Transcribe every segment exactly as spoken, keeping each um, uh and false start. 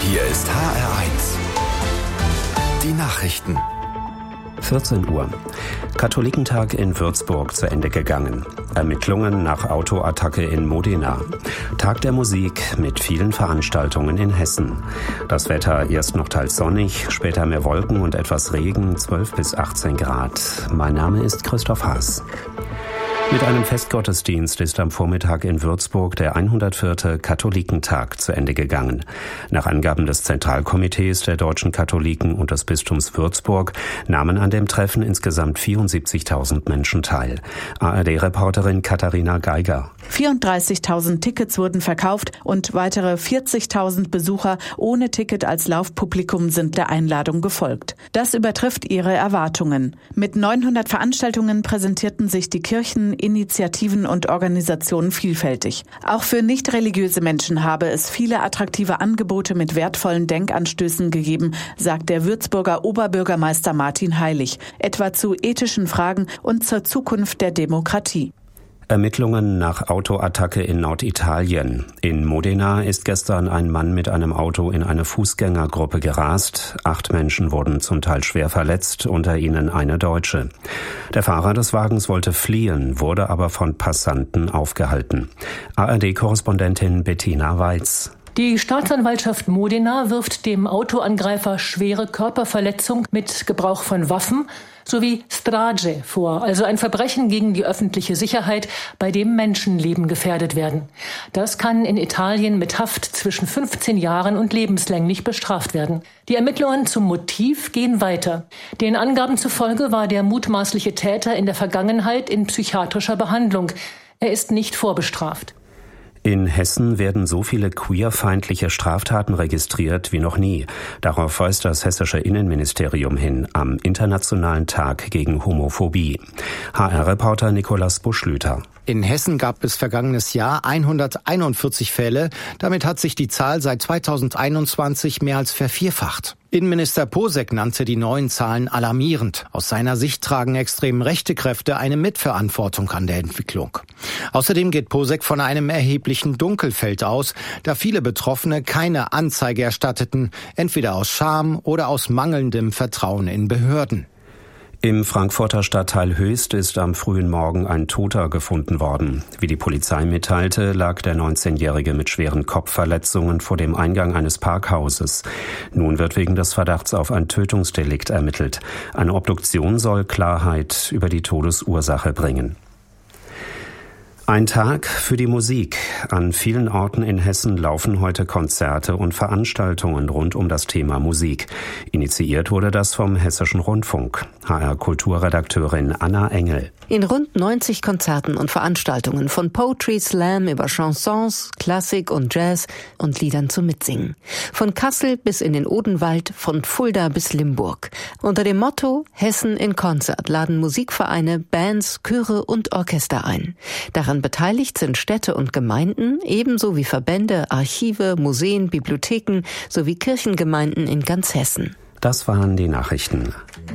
Hier ist H R eins. Die Nachrichten. vierzehn Uhr. Katholikentag in Würzburg zu Ende gegangen. Ermittlungen nach Autoattacke in Modena. Tag der Musik mit vielen Veranstaltungen in Hessen. Das Wetter erst noch teils sonnig, später mehr Wolken und etwas Regen, zwölf bis achtzehn Grad. Mein Name ist Christoph Haas. Mit einem Festgottesdienst ist am Vormittag in Würzburg der hundertvierte Katholikentag zu Ende gegangen. Nach Angaben des Zentralkomitees der deutschen Katholiken und des Bistums Würzburg nahmen an dem Treffen insgesamt vierundsiebenzigtausend Menschen teil. A R D-Reporterin Katharina Geiger. vierunddreißigtausend Tickets wurden verkauft und weitere vierzigtausend Besucher ohne Ticket als Laufpublikum sind der Einladung gefolgt. Das übertrifft ihre Erwartungen. Mit neunhundert Veranstaltungen präsentierten sich die Kirchen, Initiativen und Organisationen vielfältig. Auch für nicht religiöse Menschen habe es viele attraktive Angebote mit wertvollen Denkanstößen gegeben, sagt der Würzburger Oberbürgermeister Martin Heilig, etwa zu ethischen Fragen und zur Zukunft der Demokratie. Ermittlungen nach Autoattacke in Norditalien. In Modena ist gestern ein Mann mit einem Auto in eine Fußgängergruppe gerast. Acht Menschen wurden zum Teil schwer verletzt, unter ihnen eine Deutsche. Der Fahrer des Wagens wollte fliehen, wurde aber von Passanten aufgehalten. A R D-Korrespondentin Bettina Weiz. Die Staatsanwaltschaft Modena wirft dem Autoangreifer schwere Körperverletzung mit Gebrauch von Waffen sowie Strage vor, also ein Verbrechen gegen die öffentliche Sicherheit, bei dem Menschenleben gefährdet werden. Das kann in Italien mit Haft zwischen fünfzehn Jahren und lebenslänglich bestraft werden. Die Ermittlungen zum Motiv gehen weiter. Den Angaben zufolge war der mutmaßliche Täter in der Vergangenheit in psychiatrischer Behandlung. Er ist nicht vorbestraft. In Hessen werden so viele queerfeindliche Straftaten registriert wie noch nie. Darauf weist das hessische Innenministerium hin am Internationalen Tag gegen Homophobie. H R-Reporter Nikolaus Buschlüter. In Hessen gab es vergangenes Jahr hunderteinundvierzig Fälle. Damit hat sich die Zahl seit zweitausendeinundzwanzig mehr als vervierfacht. Innenminister Posek nannte die neuen Zahlen alarmierend. Aus seiner Sicht tragen extrem rechte Kräfte eine Mitverantwortung an der Entwicklung. Außerdem geht Posek von einem erheblichen Dunkelfeld aus, da viele Betroffene keine Anzeige erstatteten, entweder aus Scham oder aus mangelndem Vertrauen in Behörden. Im Frankfurter Stadtteil Höchst ist am frühen Morgen ein Toter gefunden worden. Wie die Polizei mitteilte, lag der neunzehnjährige mit schweren Kopfverletzungen vor dem Eingang eines Parkhauses. Nun wird wegen des Verdachts auf ein Tötungsdelikt ermittelt. Eine Obduktion soll Klarheit über die Todesursache bringen. Ein Tag für die Musik. An vielen Orten in Hessen laufen heute Konzerte und Veranstaltungen rund um das Thema Musik. Initiiert wurde das vom Hessischen Rundfunk. H R-Kulturredakteurin Anna Engel. In rund neunzig Konzerten und Veranstaltungen von Poetry Slam über Chansons, Klassik und Jazz und Liedern zum Mitsingen. Von Kassel bis in den Odenwald, von Fulda bis Limburg. Unter dem Motto Hessen in Konzert laden Musikvereine, Bands, Chöre und Orchester ein. Daran beteiligt sind Städte und Gemeinden, ebenso wie Verbände, Archive, Museen, Bibliotheken sowie Kirchengemeinden in ganz Hessen. Das waren die Nachrichten.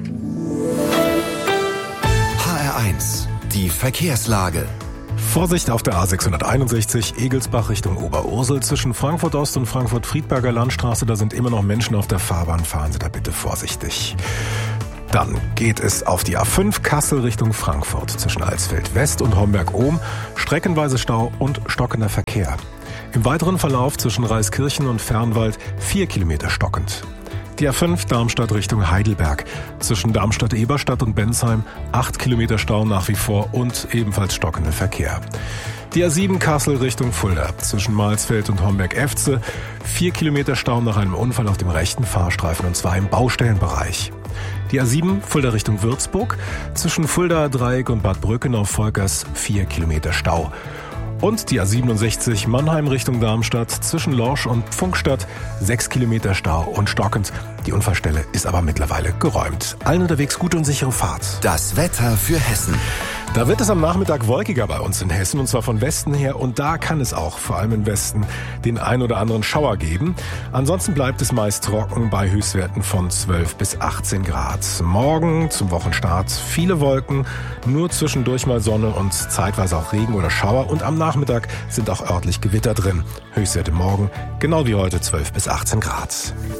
H R eins, die Verkehrslage. Vorsicht auf der A sechshunderteinundsechzig, Egelsbach Richtung Oberursel zwischen Frankfurt Ost und Frankfurt-Friedberger Landstraße. Da sind immer noch Menschen auf der Fahrbahn. Fahren Sie da bitte vorsichtig. Dann geht es auf die A fünf Kassel Richtung Frankfurt zwischen Alsfeld West und Homberg-Ohm. Streckenweise Stau und stockender Verkehr. Im weiteren Verlauf zwischen Reiskirchen und Fernwald vier Kilometer stockend. Die A fünf Darmstadt Richtung Heidelberg. Zwischen Darmstadt-Eberstadt und Bensheim acht Kilometer Stau nach wie vor und ebenfalls stockender Verkehr. Die A sieben Kassel Richtung Fulda. Zwischen Mahlsfeld und Homberg-Efze vier Kilometer Stau nach einem Unfall auf dem rechten Fahrstreifen und zwar im Baustellenbereich. Die A sieben Fulda Richtung Würzburg. Zwischen Fulda Dreieck und Bad Brückenau Volkers vier Kilometer Stau. Und die A siebenundsechzig Mannheim Richtung Darmstadt zwischen Lorsch und Pfunkstadt sechs Kilometer Stau und stockend. Die Unfallstelle ist aber mittlerweile geräumt. Allen unterwegs gute und sichere Fahrt. Das Wetter für Hessen. Da wird es am Nachmittag wolkiger bei uns in Hessen, und zwar von Westen her. Und da kann es auch, vor allem im Westen, den ein oder anderen Schauer geben. Ansonsten bleibt es meist trocken bei Höchstwerten von zwölf bis achtzehn Grad. Morgen zum Wochenstart viele Wolken, nur zwischendurch mal Sonne und zeitweise auch Regen oder Schauer. Und am Nachmittag sind auch örtlich Gewitter drin. Höchstwerte morgen, genau wie heute, zwölf bis achtzehn Grad.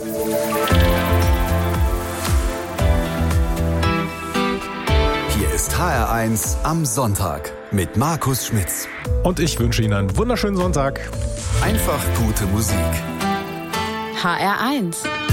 Ist H R eins am Sonntag mit Markus Schmitz. Und ich wünsche Ihnen einen wunderschönen Sonntag. Einfach gute Musik. H R eins